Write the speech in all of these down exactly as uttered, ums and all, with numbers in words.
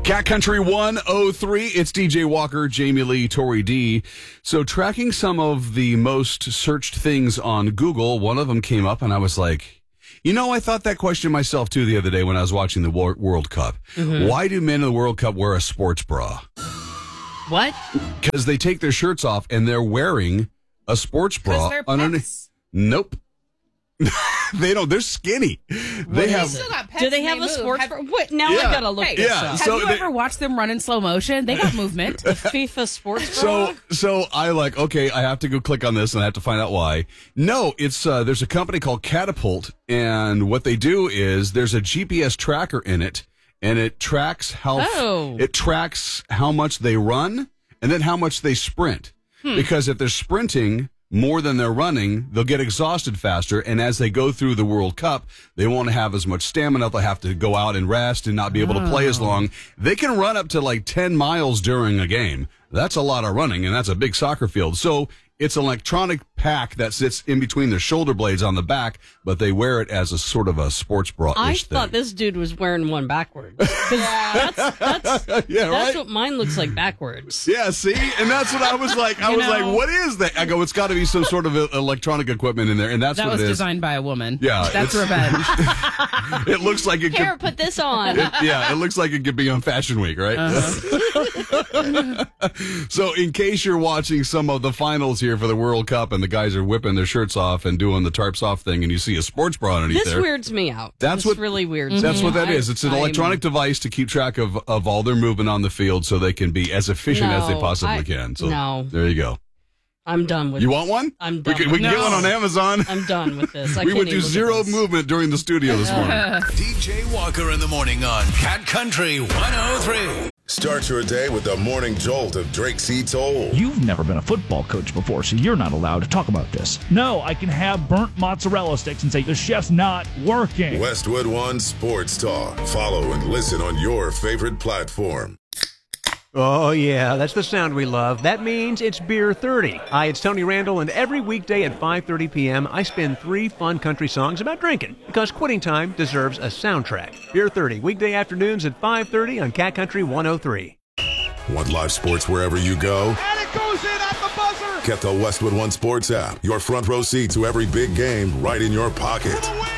Cat Country one oh three, it's D J Walker, Jamie Lee, Tori D. So tracking some of the most searched things on Google, one of them came up and I was like, you know, I thought that question myself too the other day when I was watching the World Cup. Mm-hmm. Why do men in the World Cup wear a sports bra? What? Because they take their shirts off and they're wearing a sports bra underneath. Nope. They don't. They're skinny. They well, have. Still got pets do they and have they a move. sports? Have, bra? What? Now Yeah. I gotta look Hey, this yeah, up. so Have you they- ever watched them run in slow motion? They got movement. The FIFA sports bra. So, so I like, okay, I have to go click on this and I have to find out why. No, it's, uh, there's a company called Catapult, and what they do is there's a G P S tracker in it, and it tracks how, Oh. it tracks how much they run and then how much they sprint. Hmm. Because if they're sprinting more than they're running, they'll get exhausted faster, and as they go through the World Cup, they won't have as much stamina. They'll have to go out and rest and not be able to play as long. They can run up to like ten miles during a game. That's a lot of running, and that's a big soccer field. So it's an electronic pack that sits in between their shoulder blades on the back, but they wear it as a sort of a sports bra-ish I thing. thought this dude was wearing one backwards. 'Cause that's that's, Yeah, that's right? what mine looks like backwards. Yeah, see? And that's what I was like. I You was know- like, what is that? I go, it's got to be some sort of electronic equipment in there, and that's That what was it is. designed by a woman. Yeah, That's it's- revenge. It looks like it Here, could... put this on. It, yeah, it looks like it could be on Fashion Week, right? Uh-huh. So in case you're watching some of the finals here for the World Cup and the guys are whipping their shirts off and doing the tarps off thing and you see a sports bra underneath This there. weirds me out. That's this what- really weirds That's me what that out. is. It's an I'm- electronic device to keep track of, of all their movement on the field so they can be as efficient as they No, possibly I- can. So no. there you go. I'm done with You this. want one? I'm We done. can, we can with get this. one on Amazon. I'm done with this. I We can't would do even look at zero this. movement during the studio this morning. D J Walker in the morning on Cat Country one oh three. Start your day with the morning jolt of Drake C. Toll. You've never been a football coach before, so you're not allowed to talk about this. No, I can have burnt mozzarella sticks and say the chef's not working. Westwood One Sports Talk. Follow and listen on your favorite platform. Oh, yeah, that's the sound we love. That means it's Beer thirty. Hi, it's Tony Randall, and every weekday at five thirty p.m., I spin three fun country songs about drinking, because quitting time deserves a soundtrack. Beer thirty, weekday afternoons at five thirty on Cat Country one oh three. Want live sports wherever you go? And it goes in at the buzzer. Get the Westwood One Sports app. Your front row seat to every big game right in your pocket. For the win.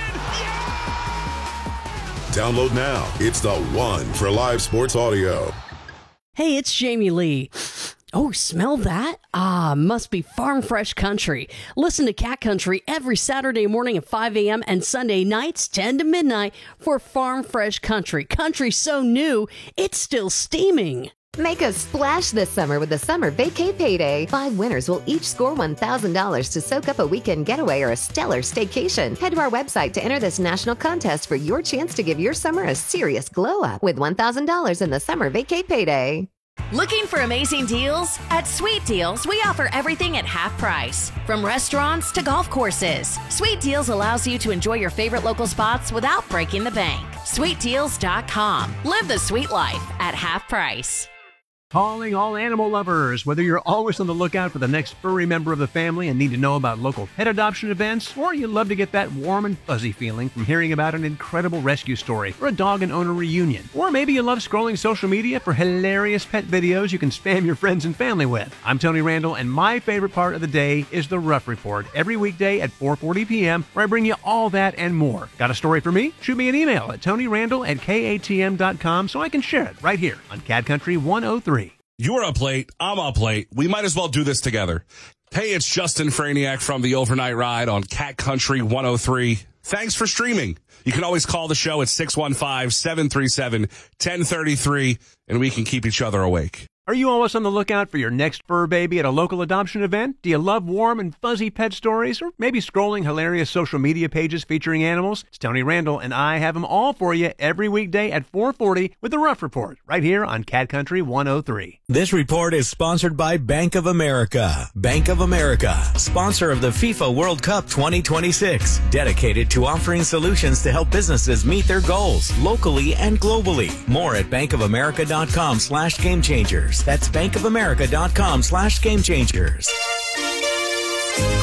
Download now. It's the one for live sports audio. Hey, it's Jamie Lee. Oh, smell that? Ah, must be Farm Fresh Country. Listen to Cat Country every Saturday morning at five a.m. and Sunday nights ten to midnight for Farm Fresh Country. Country so new, it's still steaming. Make a splash this summer with the Summer Vacay Payday. Five winners will each score one thousand dollars to soak up a weekend getaway or a stellar staycation. Head to our website to enter this national contest for your chance to give your summer a serious glow up with one thousand dollars in the Summer Vacay Payday. Looking for amazing deals? At Sweet Deals, we offer everything at half price. From restaurants to golf courses. Sweet Deals allows you to enjoy your favorite local spots without breaking the bank. sweet deals dot com. Live the sweet life at half price. Calling all animal lovers. Whether you're always on the lookout for the next furry member of the family and need to know about local pet adoption events, or you love to get that warm and fuzzy feeling from hearing about an incredible rescue story or a dog and owner reunion, or maybe you love scrolling social media for hilarious pet videos you can spam your friends and family with. I'm Tony Randall, and my favorite part of the day is the Rough Report every weekday at four forty p.m. where I bring you all that and more. Got a story for me? Shoot me an email at tonyrandall at k a t m dot com so I can share it right here on Cat Country one oh three. You're up late. I'm up late. We might as well do this together. Hey, it's Justin Franiak from the Overnight Ride on Cat Country one oh three. Thanks for streaming. You can always call the show at six one five, seven three seven, one oh three three, and we can keep each other awake. Are you always on the lookout for your next fur baby at a local adoption event? Do you love warm and fuzzy pet stories? Or maybe scrolling hilarious social media pages featuring animals? It's Tony Randall, and I have them all for you every weekday at four forty with the Rough Report, right here on Cat Country one oh three. This report is sponsored by Bank of America. Bank of America, sponsor of the FIFA World Cup twenty twenty-six, dedicated to offering solutions to help businesses meet their goals locally and globally. More at bankofamerica.com slash game changers. That's bankofamerica.com slash game changers.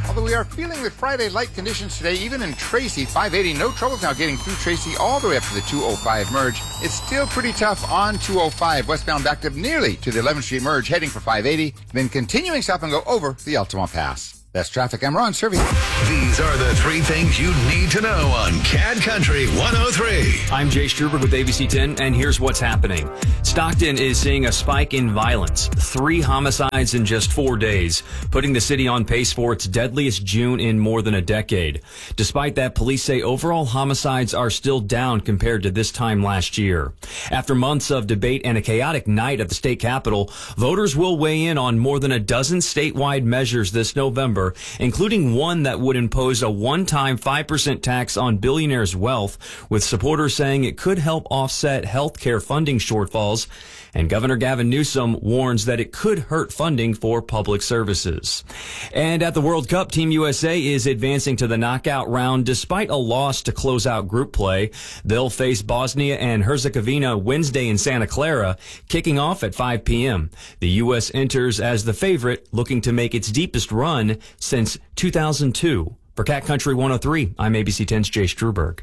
Although we are feeling the Friday light conditions today, even in Tracy, five eighty, no troubles now getting through Tracy all the way up to the two oh five merge. It's still pretty tough on two oh five, westbound backed up nearly to the eleventh Street merge, heading for five eighty, then continuing south and go over the Altamont Pass. That's traffic. I'm Ron Servi. These are the three things you need to know on Cat Country one oh three. I'm Jay Struberg with A B C ten, and here's what's happening. Stockton is seeing a spike in violence. Three homicides in just four days, putting the city on pace for its deadliest June in more than a decade. Despite that, police say overall homicides are still down compared to this time last year. After months of debate and a chaotic night at the state capitol, voters will weigh in on more than a dozen statewide measures this November, including one that would impose a one-time five percent tax on billionaires' wealth, with supporters saying it could help offset health care funding shortfalls. And Governor Gavin Newsom warns that it could hurt funding for public services. And at the World Cup, Team U S A is advancing to the knockout round despite a loss to close out group play. They'll face Bosnia and Herzegovina Wednesday in Santa Clara, kicking off at five p.m. The U S enters as the favorite, looking to make its deepest run since two thousand two. For Cat Country one oh three, I'm A B C ten's Jay Struberg.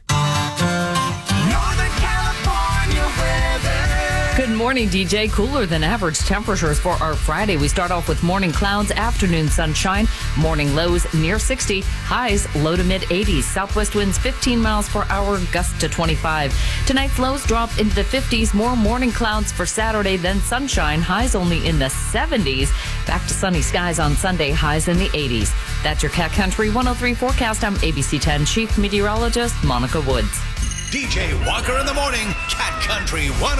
Good morning, D J. Cooler than average temperatures for our Friday. We start off with morning clouds, afternoon sunshine, morning lows near sixty, highs low to mid eighties, southwest winds fifteen miles per hour, gusts to twenty-five. Tonight's lows drop into the fifties, more morning clouds for Saturday, then sunshine, highs only in the seventies. Back to sunny skies on Sunday, highs in the eighties. That's your Cat Country one oh three forecast. I'm A B C ten Chief Meteorologist Monica Woods. D J Walker in the morning, Cat Country one oh three.